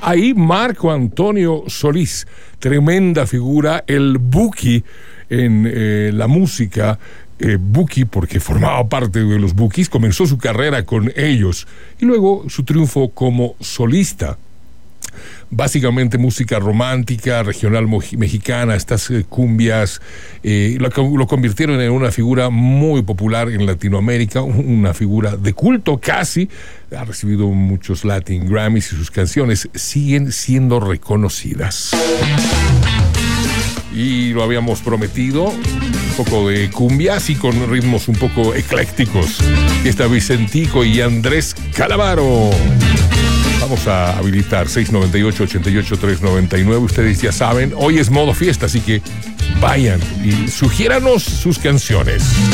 Ahí Marco Antonio Solís, tremenda figura, el Buki en la música. Buki, porque formaba parte de los Bukis, comenzó su carrera con ellos y luego su triunfo como solista. Básicamente música romántica, regional mexicana, estas cumbias, lo convirtieron en una figura muy popular en Latinoamérica, una figura de culto casi. Ha recibido muchos Latin Grammys y sus canciones siguen siendo reconocidas. Y lo habíamos prometido, un poco de cumbia, así con ritmos un poco eclécticos. Está Vicentico y Andrés Calamaro. Vamos a habilitar 698-88-399. Ustedes ya saben, hoy es modo fiesta, así que vayan y sugiéranos sus canciones.